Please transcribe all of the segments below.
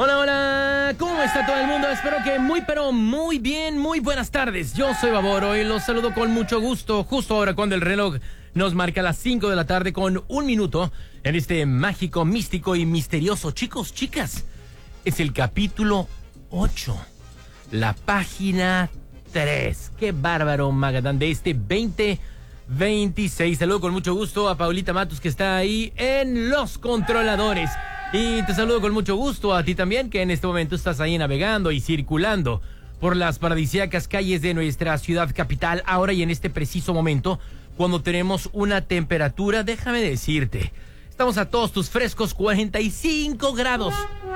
Hola, hola, ¿cómo está todo el mundo? Espero que muy bien, muy buenas tardes. Yo soy Baboro y los saludo con mucho gusto, justo ahora cuando el reloj nos marca las 5 de la tarde con 1 minuto en este mágico, místico y misterioso. Chicos, chicas, es el capítulo 8, la página 3. Qué bárbaro, Magadán, de este 2026. Saludo con mucho gusto a Paulita Matus, que está ahí en los controladores. Y te saludo con mucho gusto a ti también, que en este momento estás ahí navegando y circulando por las paradisíacas calles de nuestra ciudad capital, ahora y en este preciso momento, cuando tenemos una temperatura, déjame decirte, estamos a todos tus frescos 45 grados.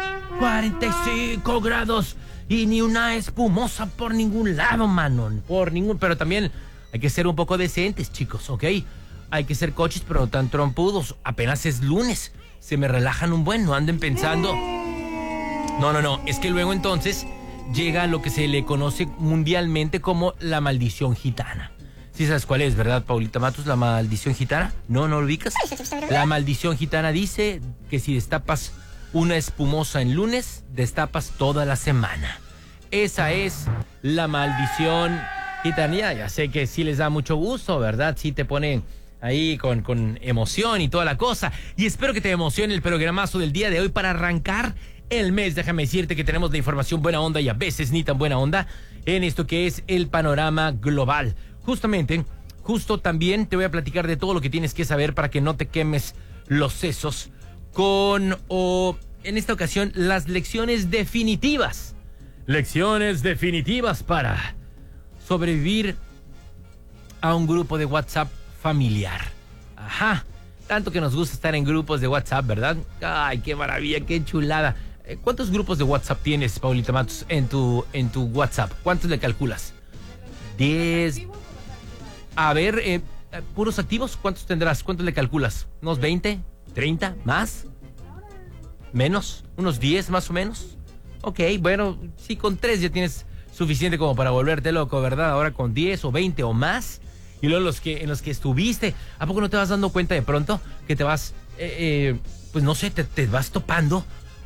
45 grados. Y ni una espumosa por ningún lado, mano. Pero también hay que ser un poco decentes, chicos, ¿ok? Hay que ser coches, pero no tan trompudos. Apenas es lunes. Se me relajan un buen, no anden pensando. No, es que luego entonces llega lo que se le conoce mundialmente como la maldición gitana. ¿Sí sabes cuál es, verdad, Paulita Matus, la maldición gitana? ¿No lo ubicas? La maldición gitana dice que si destapas una espumosa en lunes, destapas toda la semana. Esa es la maldición gitana. Ya sé que sí les da mucho gusto, ¿verdad? Sí te ponen ahí con emoción y toda la cosa. Y espero que te emocione el programazo del día de hoy para arrancar el mes. Déjame decirte que tenemos la información buena onda y a veces ni tan buena onda en esto que es el panorama global. Justo también te voy a platicar de todo lo que tienes que saber para que no te quemes los sesos en esta ocasión, las lecciones definitivas. Lecciones definitivas para sobrevivir a un grupo de WhatsApp familiar. Ajá, tanto que nos gusta estar en grupos de WhatsApp, ¿verdad? Ay, qué maravilla, qué chulada. ¿Cuántos grupos de WhatsApp tienes, Paulita Matus, en tu WhatsApp? ¿Cuántos le calculas? 10. A ver, puros activos, ¿cuántos tendrás? ¿Cuántos le calculas? ¿Unos 20? ¿30? ¿Más? ¿Menos? ¿Unos 10 más o menos? Ok, bueno, sí, con 3 ya tienes suficiente como para volverte loco, ¿verdad? Ahora con 10 o 20 o más. Y luego en los que estuviste, ¿a poco no te vas dando cuenta de pronto que te vas, pues no sé, te vas topando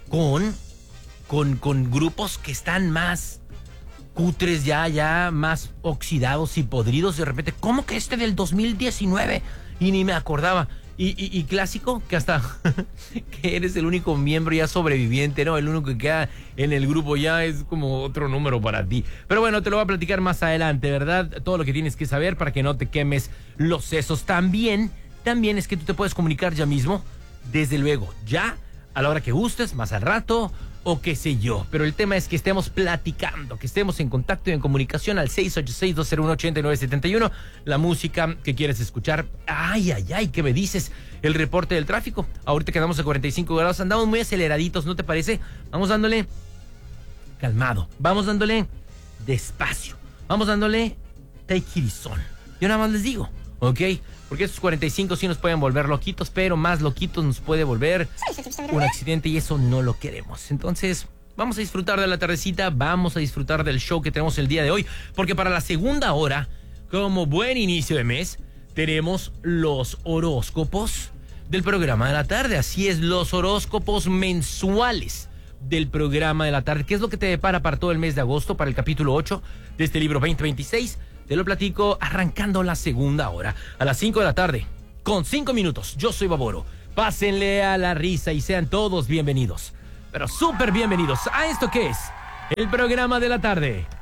con grupos que están más cutres ya más oxidados y podridos de repente? ¿Cómo que este del 2019? Y ni me acordaba. Y clásico, que hasta que eres el único miembro ya sobreviviente, ¿no? El único que queda en el grupo ya es como otro número para ti. Pero bueno, te lo voy a platicar más adelante, ¿verdad? Todo lo que tienes que saber para que no te quemes los sesos. También es que tú te puedes comunicar ya mismo, desde luego, ya, a la hora que gustes, más al rato, o qué sé yo. Pero el tema es que estemos platicando, que estemos en contacto y en comunicación al 686-201-8971. La música que quieres escuchar. Ay, ¿qué me dices? El reporte del tráfico. Ahorita quedamos a 45 grados, andamos muy aceleraditos, ¿no te parece? Vamos dándole calmado, vamos dándole despacio, vamos dándole take it easy. Yo nada más les digo, ¿ok? Porque estos 45 sí nos pueden volver loquitos, pero más loquitos nos puede volver un accidente y eso no lo queremos. Entonces, vamos a disfrutar de la tardecita, vamos a disfrutar del show que tenemos el día de hoy, porque para la segunda hora, como buen inicio de mes, tenemos los horóscopos del programa de la tarde. Así es, los horóscopos mensuales del programa de la tarde. ¿Qué es lo que te depara para todo el mes de agosto, para el capítulo 8 de este libro 2026? Te lo platico arrancando la segunda hora, a las 5 de la tarde, con 5 minutos. Yo soy Baboro. Pásenle a la risa y sean todos bienvenidos, pero súper bienvenidos a esto que es el programa de la tarde.